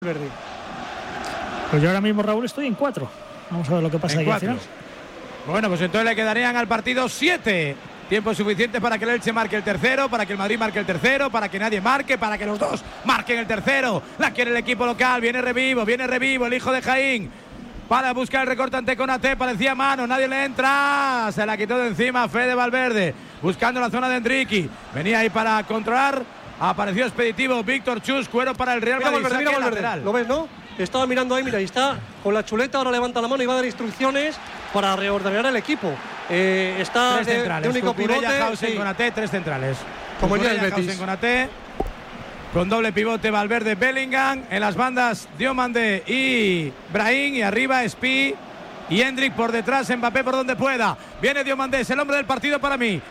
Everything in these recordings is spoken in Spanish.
Verde. Pues yo ahora mismo, Raúl, estoy en 4. Vamos a ver lo que pasa aquí al final. Bueno, pues entonces le quedarían al partido 7. Tiempo suficiente para que el Elche marque el tercero, para que el Madrid marque el tercero, para que nadie marque, para que los dos marquen el tercero. La quiere el equipo local, viene Revivo, el hijo de Jaín. Para buscar el recorte ante Konaté, parecía mano, nadie le entra. Se la quitó de encima Fede Valverde, buscando la zona de Endriqui. Venía ahí para controlar. Apareció expeditivo Víctor Chus, cuero para el Real Madrid. Mira Valverde, ¿lo ves, no? Estaba mirando ahí, mira, ahí está con la chuleta, ahora levanta la mano y va a dar instrucciones para reordenar el equipo. Está tres centrales, de único pivote. Hausen, Konaté, tres centrales. Como el día del Betis. Hausen, Konaté, con doble pivote Valverde, Bellingham. En las bandas Diomande y Brahim, y arriba Spi y Endrick, por detrás Mbappé por donde pueda. Viene Diomandé, es el hombre del partido para mí.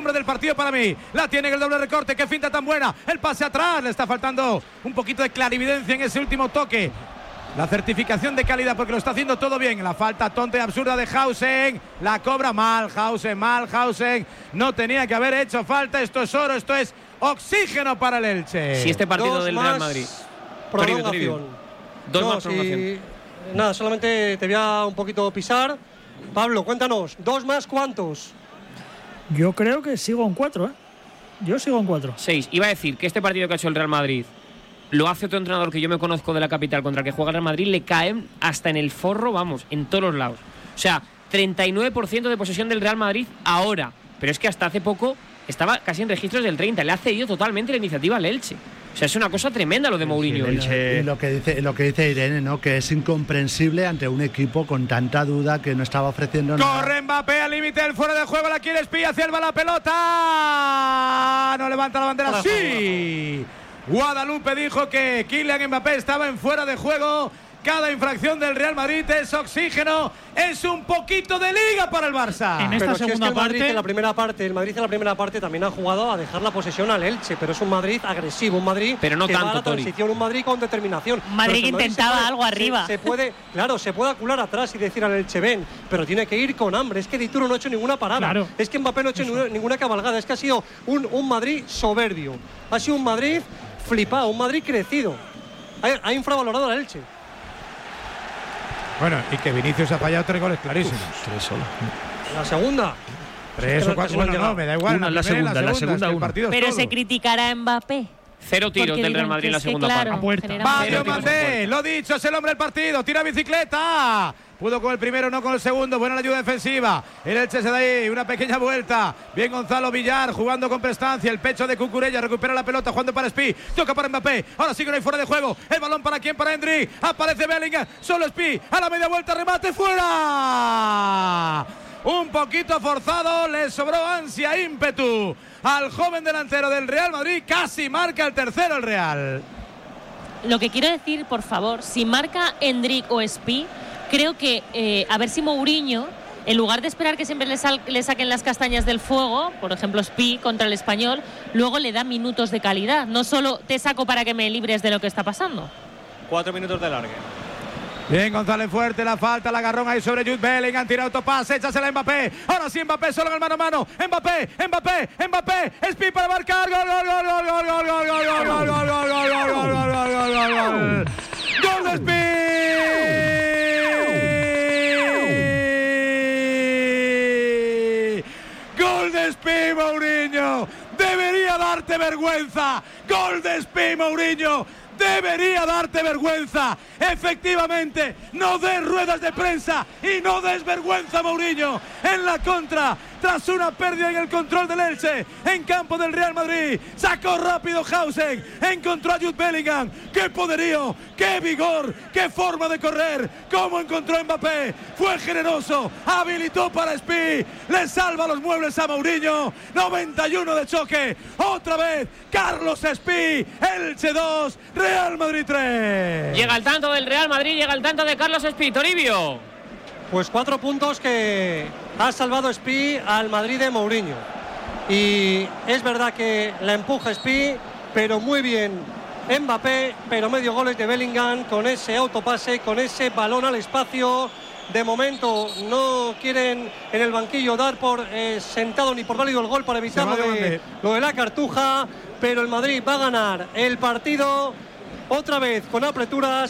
La tiene en el doble recorte, qué finta tan buena. El pase atrás, le está faltando un poquito de clarividencia en ese último toque. La certificación de calidad, porque lo está haciendo todo bien. La falta tonta y absurda de Hausen. La cobra mal Hausen. No tenía que haber hecho falta. Esto es oro, esto es oxígeno para el Elche. Si este partido del Real Madrid. Prolongación. Dos más prolongación. Nada, solamente te voy a un poquito pisar. Pablo, cuéntanos, ¿2 más cuántos? Yo creo que sigo en 4, ¿eh? Yo sigo en 4. 6. Iba a decir que este partido que ha hecho el Real Madrid lo hace otro entrenador que yo me conozco de la capital contra el que juega el Real Madrid, le caen hasta en el forro, vamos, en todos los lados. O sea, 39% de posesión del Real Madrid ahora. Pero es que hasta hace poco estaba casi en registros del 30%. Le ha cedido totalmente la iniciativa al Elche. O sea, es una cosa tremenda lo de Mourinho. Y lo que dice Irene, ¿no? Que es incomprensible ante un equipo con tanta duda que no estaba ofreciendo nada. Corre Mbappé al límite del fuera de juego, la quiere Espía, hacia el la pelota. No levanta la bandera. Sí. Guadalupe dijo que Kylian Mbappé estaba en fuera de juego. Cada infracción del Real Madrid es oxígeno, es un poquito de liga para el Barça. En esta segunda el Madrid en la primera parte también ha jugado a dejar la posesión al Elche, pero es un Madrid agresivo, un Madrid pero no que tanto, va a la transición, un Madrid con determinación. Madrid que intentaba algo arriba. Se puede acular atrás y decir al Elche ven, pero tiene que ir con hambre. Es que Dituro no ha hecho ninguna parada. Claro. Es que Mbappé no ha hecho ninguna cabalgada. Es que ha sido un Madrid soberbio. Ha sido un Madrid flipado, un Madrid crecido. Ha infravalorado al Elche. Bueno, y que Vinicius ha fallado 3 goles clarísimos. 3 solo. La segunda. 3 o 4, bueno, no, me da igual. La segunda, Pero se criticará a Mbappé. 0 tiros del Real Madrid en la segunda parte. A puerta. Mario Mandé, lo dicho, es el hombre del partido. Tira bicicleta. Pudo con el primero, no con el segundo. Buena la ayuda defensiva. El Elche se da ahí una pequeña vuelta. Bien Gonzalo Villar jugando con prestancia. El pecho de Cucurella. Recupera la pelota jugando para Spi. Toca para Mbappé. Ahora sí que no hay fuera de juego. El balón para quién, para Endrick. Aparece Bellingham. Solo Spi. A la media vuelta. Remate fuera. Un poquito forzado. Le sobró ansia, ímpetu al joven delantero del Real Madrid. Casi marca el tercero el Real. Lo que quiero decir, por favor, si marca Endrick o Spi, creo que a ver si Mourinho, en lugar de esperar que siempre le saquen las castañas del fuego, por ejemplo Spi contra el Español, luego le da minutos de calidad. No solo te saco para que me libres de lo que está pasando. 4 minutos de largue. Bien, González fuerte, la falta, la agarrón ahí sobre Jude Bellingham, tira autopase, échasela a Mbappé. Ahora sí Mbappé, solo en el mano a mano. Mbappé, Spi para marcar. Gol de Spi. Gol de Spi, Mourinho. Debería darte vergüenza. Gol de Spi, Mourinho. Debería darte vergüenza. Efectivamente, no des ruedas de prensa y no des vergüenza, Mourinho. En la contra, tras una pérdida en el control del Elche, en campo del Real Madrid, sacó rápido Hausen, encontró a Jude Bellingham. ¡Qué poderío! ¡Qué vigor! ¡Qué forma de correr! ¡Cómo encontró a Mbappé! Fue generoso, habilitó para Spi, le salva los muebles a Mourinho. 91 de choque, otra vez Carlos Spi. Elche 2, Real Madrid 3. Llega el tanto del Real Madrid, llega el tanto de Carlos Spi. Toribio. Pues 4 puntos que ha salvado Spi al Madrid de Mourinho. Y es verdad que la empuja Spi, pero muy bien Mbappé, pero medio goles de Bellingham con ese autopase, con ese balón al espacio. De momento no quieren en el banquillo dar por sentado ni por válido el gol para evitar lo de la cartuja, pero el Madrid va a ganar el partido otra vez con apreturas.